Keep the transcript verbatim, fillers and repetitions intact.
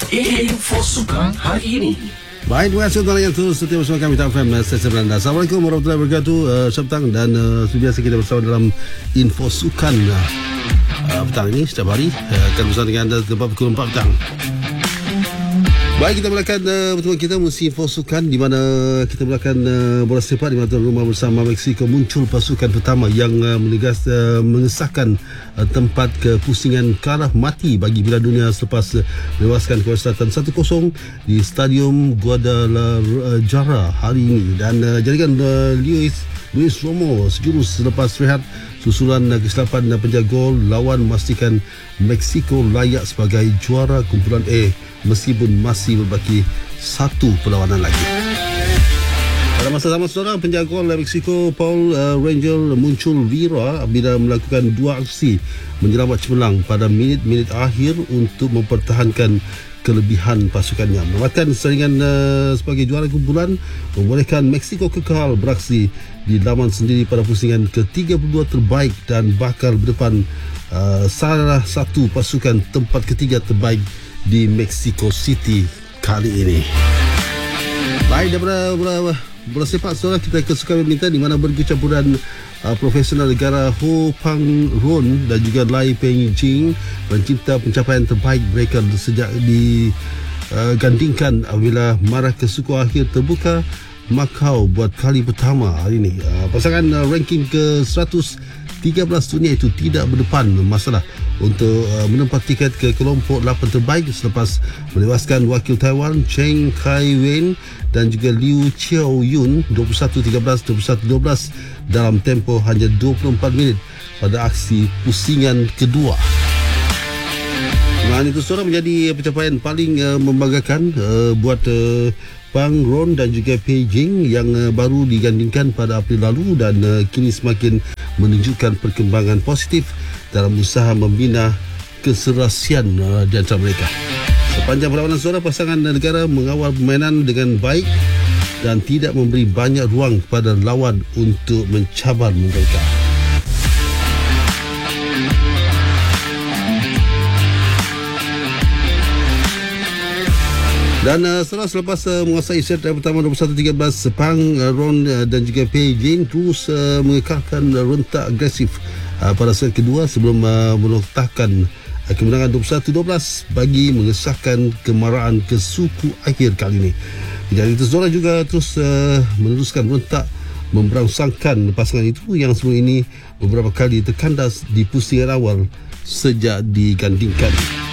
Info Sukan hari ini. Baik, terima kasih tuan yang terus setia bersama kami T F M Stesen Belanda. Assalamualaikum warahmatullahi wabarakatuh. uh, Selamat petang dan uh, seperti biasa kita bersama dalam Info Sukan uh, uh, petang ini setiap hari uh, akan bersama dengan anda tempat pukul empat petang. Baik, kita mulakan uh, pertemuan kita musim Info Sukan di mana kita mulakan uh, bola sepak di mana tuan rumah bersama Mexico muncul pasukan pertama yang uh, menegas uh, mengesahkan uh, tempat kepusingan kalah mati bagi Piala Dunia selepas uh, melewaskan Korea Selatan satu kosong di Stadium Guadalajara hari ini. Dan uh, jaringan uh, Luis Luis Romo sejurus selepas rehat susulan uh, kesilapan uh, penjaga gol lawan memastikan Mexico layak sebagai juara kumpulan A meskipun masih berbaki satu perlawanan lagi. Pada masa sama saudara, penjaga gol Mexico Paul uh, Rangel muncul Vira bila melakukan dua aksi menyelamat cemerlang pada minit-minit akhir untuk mempertahankan kelebihan pasukannya. Menamatkan saringan uh, sebagai juara kumpulan membolehkan Mexico kekal beraksi di laman sendiri pada pusingan ke tiga puluh dua terbaik dan bakal berdepan uh, salah satu pasukan tempat ketiga terbaik di Mexico City kali ini. Baik, daripada bola, bola sepak saudara, kita ke sukan badminton di mana berkecampuran uh, profesional negara Ho Pang Ron dan juga Lai Peng Jing mencipta pencapaian terbaik mereka sejak digandingkan uh, apabila marah ke suku akhir terbuka Macau buat kali pertama hari ini. Uh, pasangan uh, ranking ke seratus tiga belas dunia itu tidak berdepan masalah untuk uh, menempati tiket ke kelompok lapan terbaik selepas melewaskan wakil Taiwan Cheng Kai-wen dan juga Liu Xiaoyun dua puluh satu tiga belas, dua puluh satu dua belas dalam tempoh hanya dua puluh empat minit pada aksi pusingan kedua. Nah, itu suara menjadi pencapaian paling uh, membanggakan uh, buat uh, Pang Ron dan juga Beijing yang uh, baru digandingkan pada April lalu dan uh, kini semakin menunjukkan perkembangan positif dalam usaha membina keserasian uh, di antara mereka. Sepanjang perlawanan saudara, pasangan negara mengawal permainan dengan baik dan tidak memberi banyak ruang kepada lawan untuk mencabar mereka. Dan uh, setelah selepas uh, menguasai set uh, pertama dua puluh satu tiga belas, Pang uh, Ron uh, dan juga Beijing terus uh, mengekalkan uh, rentak agresif uh, pada set kedua sebelum uh, menoktahkan uh, kemenangan dua puluh satu dua belas bagi mengesahkan kemarahan ke suku akhir kali ini. Jadi itu saudara juga terus uh, meneruskan rentak memberangsangkan pasangan itu yang sebelum ini beberapa kali terkandas di pusingan awal sejak digandingkan.